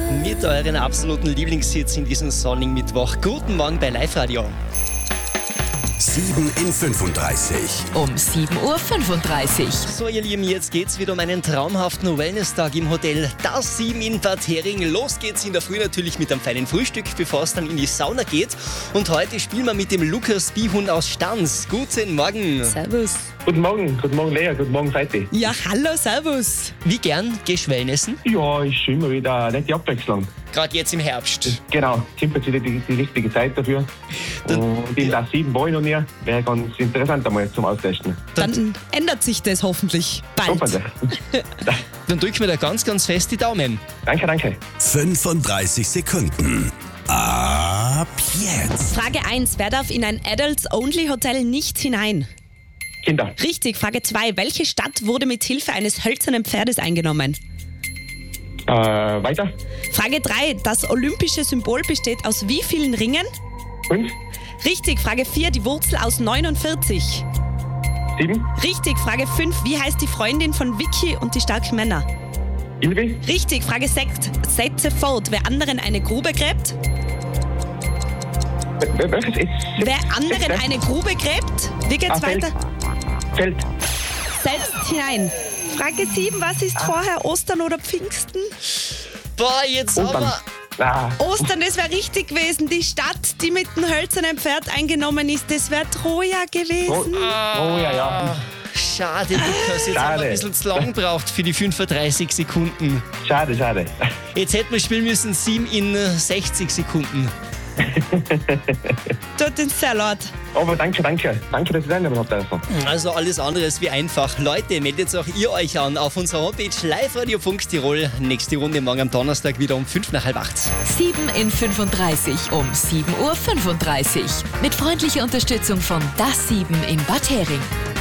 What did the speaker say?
Mit euren absoluten Lieblingshits in diesem sonnigen Mittwoch. Guten Morgen bei Live Radio. 7 in 35. Um 7.35 Uhr. So, ihr Lieben, jetzt geht's wieder um einen traumhaften Wellness-Tag im Hotel Das 7 in Bad Hering. Los geht's in der Früh natürlich mit einem feinen Frühstück, bevor es dann in die Sauna geht. Und heute spielen wir mit dem Lukas Bihun aus Stans. Guten Morgen. Servus. Guten Morgen Lea, guten Morgen Seite. Ja, hallo, servus. Wie gern gehst du Wellnessen? Ja, ist schon immer wieder eine nette Abwechslung. Gerade jetzt im Herbst. Genau, kommt jetzt wieder die richtige Zeit dafür. Und in das 7 war ich noch nie. Wäre ganz interessant einmal zum Austesten. Dann ändert sich das hoffentlich bald. Hoffentlich. Dann drücken wir da ganz, ganz fest die Daumen. Danke. 35 Sekunden. Ab jetzt. Frage 1. Wer darf in ein Adults-Only-Hotel nicht hinein? Kinder, Richtig. Frage 2. Welche Stadt wurde mit Hilfe eines hölzernen Pferdes eingenommen? weiter. Frage 3. Das olympische Symbol besteht aus wie vielen Ringen? 5, Richtig. Frage 4. Die Wurzel aus 49. 7, Richtig. Frage 5. Wie heißt die Freundin von Vicky und die starken Männer? Ilvi, Richtig. Frage 6. Setze fort. Wer anderen eine Grube gräbt? welches ist? Wer anderen eine Grube gräbt? Wie geht's weiter? Feld. Selbst hinein. Frage 7. Was ist vorher, Ostern oder Pfingsten? Boah, jetzt Und dann. aber... Ostern, das wäre richtig gewesen. Die Stadt, die mit dem hölzernen Pferd eingenommen ist, das wäre Troja gewesen. Ja. Schade, Lukas, jetzt haben wir ein bisschen zu lang gebraucht für die 35 Sekunden. Schade. Jetzt hätten wir spielen müssen 7 in 60 Sekunden. Tut uns sehr leid. Aber danke. Danke, dass ihr teilgenommen habt. Also. Also alles andere ist wie einfach. Leute, meldet auch ihr euch an auf unserer Homepage liveradio.tirol. Nächste Runde morgen am Donnerstag wieder um 5 nach halb 8. 7 in 35 um 7.35 Uhr. Mit freundlicher Unterstützung von Das 7 in Bad Hering.